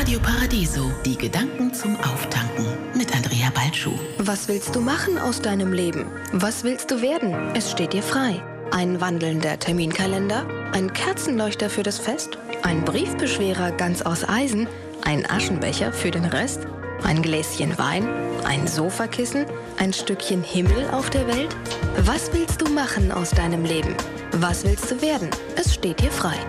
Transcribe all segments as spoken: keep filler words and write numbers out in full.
Radio Paradiso, die Gedanken zum Auftanken mit Andrea Balschuh. Was willst du machen aus deinem Leben? Was willst du werden? Es steht dir frei. Ein wandelnder Terminkalender? Ein Kerzenleuchter für das Fest? Ein Briefbeschwerer ganz aus Eisen? Ein Aschenbecher für den Rest? Ein Gläschen Wein? Ein Sofakissen? Ein Stückchen Himmel auf der Welt? Was willst du machen aus deinem Leben? Was willst du werden? Es steht dir frei.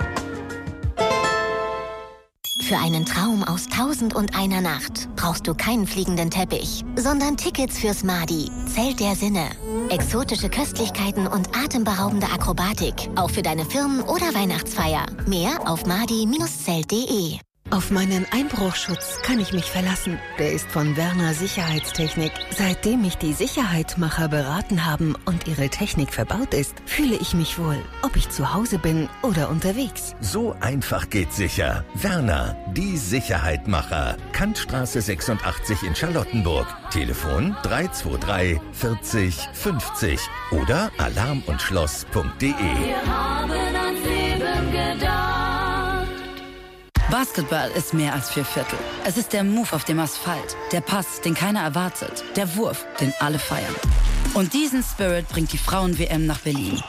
Für einen Traum aus Tausend und einer Nacht brauchst du keinen fliegenden Teppich, sondern Tickets fürs Madi, Zelt der Sinne. Exotische Köstlichkeiten und atemberaubende Akrobatik, auch für deine Firmen- oder Weihnachtsfeier. Mehr auf madi Bindestrich zelt punkt de. Auf meinen Einbruchschutz kann ich mich verlassen. Der ist von Werner Sicherheitstechnik. Seitdem mich die Sicherheitmacher beraten haben und ihre Technik verbaut ist, fühle ich mich wohl, ob ich zu Hause bin oder unterwegs. So einfach geht sicher. Werner, die Sicherheitmacher. Kantstraße sechsundachtzig in Charlottenburg. Telefon drei zwei drei vierzig fünfzig oder alarm und schloss punkt de. Wir haben ans Leben gedacht. Basketball ist mehr als vier Viertel. Es ist der Move auf dem Asphalt, der Pass, den keiner erwartet, der Wurf, den alle feiern. Und diesen Spirit bringt die Frauen-W M nach Berlin.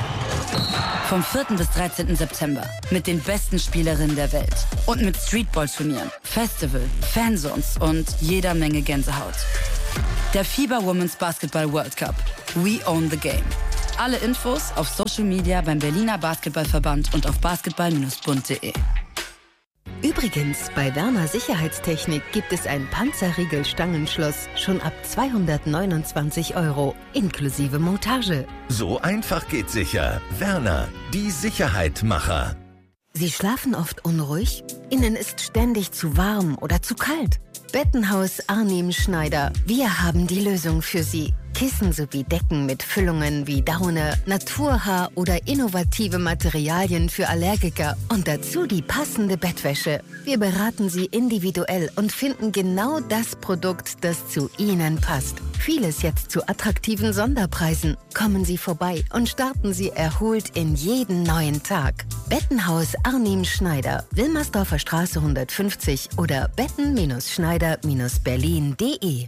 Vom vierten bis dreizehnten September mit den besten Spielerinnen der Welt und mit Streetball-Turnieren, Festival, Fanzones und jeder Menge Gänsehaut. Der FIBA Women's Basketball World Cup. We own the game. Alle Infos auf Social Media beim Berliner Basketballverband und auf basketball Bindestrich bund punkt de. Übrigens, bei Werner Sicherheitstechnik gibt es ein Panzerriegel-Stangenschloss schon ab zweihundertneunundzwanzig Euro, inklusive Montage. So einfach geht sicher. Werner, die Sicherheitmacher. Sie schlafen oft unruhig? Ihnen ist ständig zu warm oder zu kalt? Bettenhaus Arnim Schneider. Wir haben die Lösung für Sie. Kissen sowie Decken mit Füllungen wie Daune, Naturhaar oder innovative Materialien für Allergiker und dazu die passende Bettwäsche. Wir beraten Sie individuell und finden genau das Produkt, das zu Ihnen passt. Vieles jetzt zu attraktiven Sonderpreisen. Kommen Sie vorbei und starten Sie erholt in jeden neuen Tag. Bettenhaus Arnim Schneider, Wilmersdorfer Straße hundertfünfzig oder betten-schneider Berlin punkt de.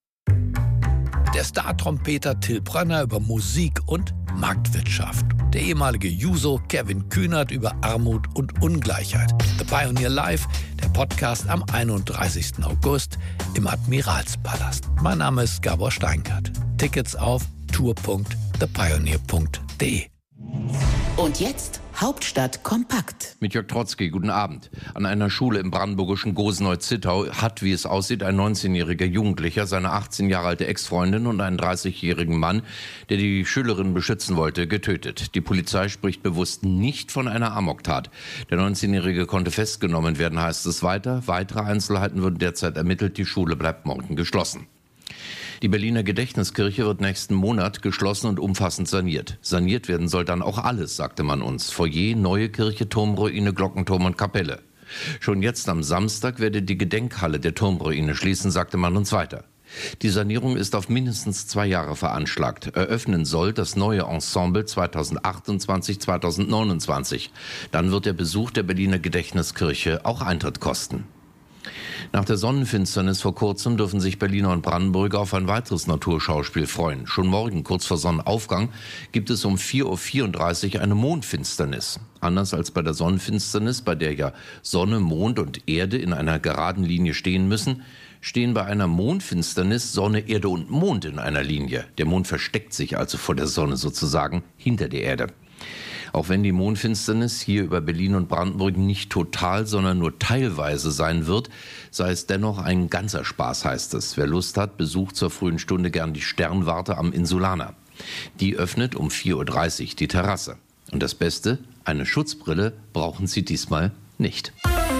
Der Star-Trompeter Till Brönner über Musik und Marktwirtschaft. Der ehemalige Juso Kevin Kühnert über Armut und Ungleichheit. The Pioneer Live, der Podcast am einunddreißigsten August im Admiralspalast. Mein Name ist Gabor Steingart. Tickets auf tour punkt the pioneer punkt de. Und jetzt Hauptstadt kompakt. Mit Jörg Trotzki, guten Abend. An einer Schule im brandenburgischen Gosenau-Zittau hat, wie es aussieht, ein neunzehnjähriger Jugendlicher seine achtzehn Jahre alte Ex-Freundin und einen dreißigjährigen Mann, der die Schülerin beschützen wollte, getötet. Die Polizei spricht bewusst nicht von einer Amoktat. Der neunzehnjährige konnte festgenommen werden, heißt es weiter. Weitere Einzelheiten würden derzeit ermittelt. Die Schule bleibt morgen geschlossen. Die Berliner Gedächtniskirche wird nächsten Monat geschlossen und umfassend saniert. Saniert werden soll dann auch alles, sagte man uns. Foyer, neue Kirche, Turmruine, Glockenturm und Kapelle. Schon jetzt am Samstag werde die Gedenkhalle der Turmruine schließen, sagte man uns weiter. Die Sanierung ist auf mindestens zwei Jahre veranschlagt. Eröffnen soll das neue Ensemble zweitausendachtundzwanzig zweitausendneunundzwanzig. Dann wird der Besuch der Berliner Gedächtniskirche auch Eintritt kosten. Nach der Sonnenfinsternis vor kurzem dürfen sich Berliner und Brandenburger auf ein weiteres Naturschauspiel freuen. Schon morgen, kurz vor Sonnenaufgang, gibt es um vier Uhr vierunddreißig eine Mondfinsternis. Anders als bei der Sonnenfinsternis, bei der ja Sonne, Mond und Erde in einer geraden Linie stehen müssen, stehen bei einer Mondfinsternis Sonne, Erde und Mond in einer Linie. Der Mond versteckt sich also vor der Sonne sozusagen hinter der Erde. Auch wenn die Mondfinsternis hier über Berlin und Brandenburg nicht total, sondern nur teilweise sein wird, sei es dennoch ein ganzer Spaß, heißt es. Wer Lust hat, besucht zur frühen Stunde gern die Sternwarte am Insulaner. Die öffnet um vier Uhr dreißig die Terrasse. Und das Beste, eine Schutzbrille brauchen Sie diesmal nicht.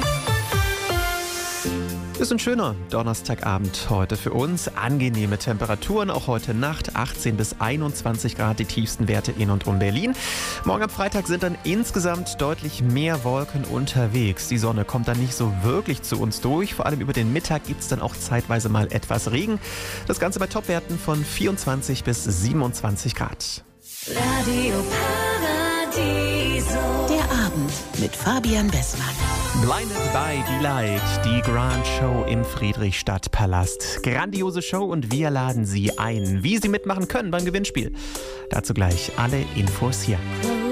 Ist ein schöner Donnerstagabend heute für uns. Angenehme Temperaturen, auch heute Nacht achtzehn bis einundzwanzig Grad, die tiefsten Werte in und um Berlin. Morgen am Freitag sind dann insgesamt deutlich mehr Wolken unterwegs. Die Sonne kommt dann nicht so wirklich zu uns durch. Vor allem über den Mittag gibt es dann auch zeitweise mal etwas Regen. Das Ganze bei Topwerten von vierundzwanzig bis siebenundzwanzig Grad. Radio Paradiso. Der Abend mit Fabian Bessmann. Blinded by Delight, die Grand Show im Friedrichstadtpalast. Grandiose Show und wir laden Sie ein, wie Sie mitmachen können beim Gewinnspiel. Dazu gleich alle Infos hier.